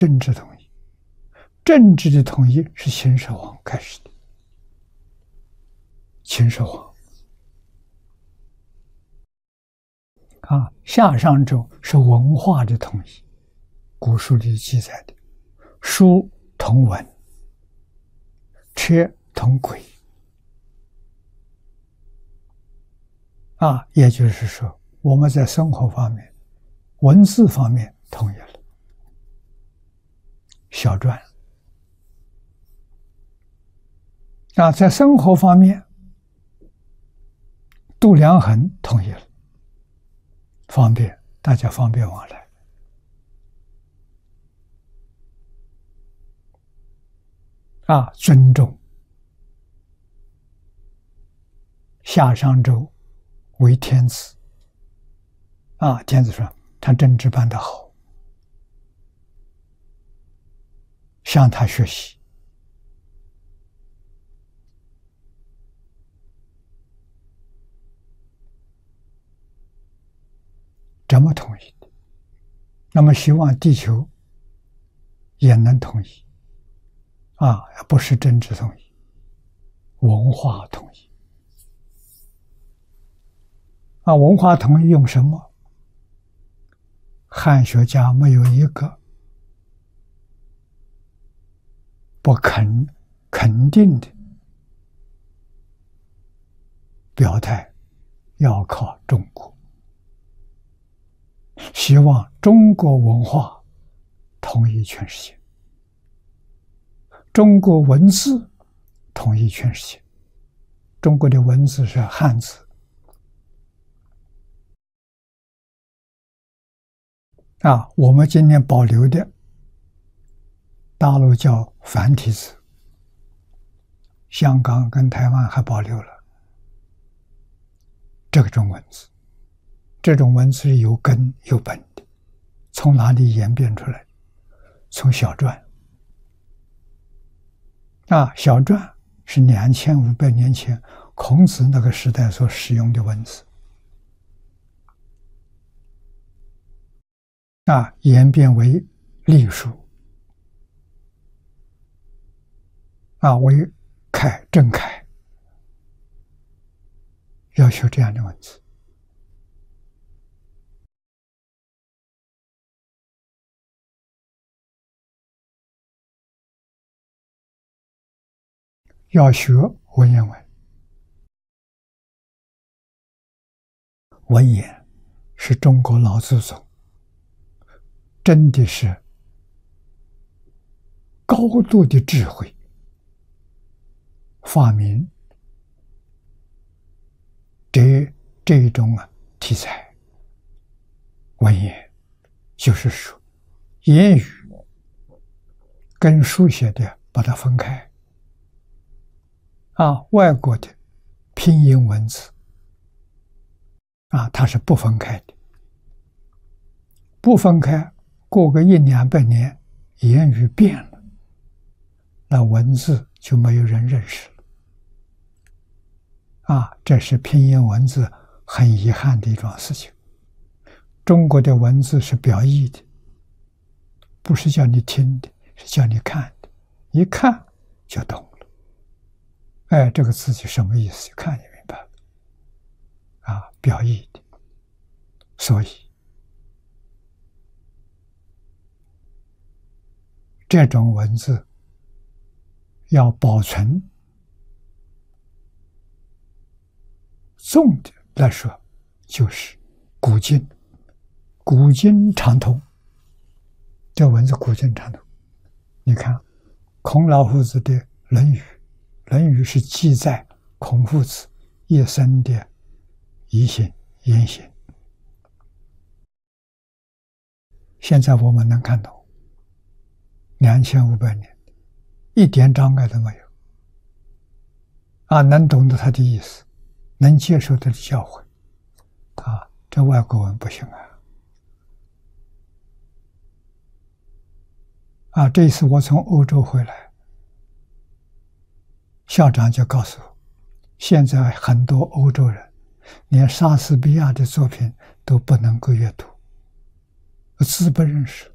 政治统一。政治的统一是秦始皇开始的。秦始皇夏商周是文化的统一，古书里记载的，书同文，车同轨。也就是说，我们在生活方面、文字方面统一了。小篆在生活方面，度量衡统一了，方便大家方便往来。尊重夏商周为天子。天子说他政治办得好，向他学习。怎么统一的？那么希望地球也能统一不是政治统一，文化统一。文化统一用什么？汉学家没有一个不肯定的表态，要靠中国。希望中国文化统一全世界，中国文字统一全世界。中国的文字是汉字，我们今天保留的大陆叫繁体字，香港跟台湾还保留了这种文字。这种文字是有根有本的，从哪里演变出来？从小篆。小篆是2500年前孔子那个时代所使用的文字，演变为隶书，为正楷，要学这样的文字。要学文言文，文言是中国老祖宗真的是高度的智慧发明这种题材。文言就是说言语跟书写的把它分开。外国的拼音文字它是不分开的，不分开，过个100-200年，言语变了，那文字就没有人认识了。这是拼音文字很遗憾的一桩事情。中国的文字是表意的，不是叫你听的，是叫你看的，一看就懂了。这个字就什么意思？就看就明白了。表意的，所以这种文字要保存，重的来说就是古今，古今长通。这文字古今长通，你看孔老夫子的《论语》，《论语》是记载孔夫子一生的言行言行。现在我们能看懂2500年，一点障碍都没有。能懂得他的意思，能接受他的教诲。这外国文不行这一次我从欧洲回来，校长就告诉我，现在很多欧洲人连莎士比亚的作品都不能够阅读，字不认识。